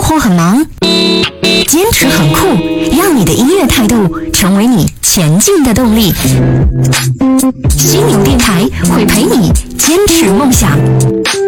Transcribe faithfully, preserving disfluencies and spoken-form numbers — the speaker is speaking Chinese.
活很忙，坚持很酷，让你的音乐态度成为你前进的动力。心灵电台会陪你坚持梦想。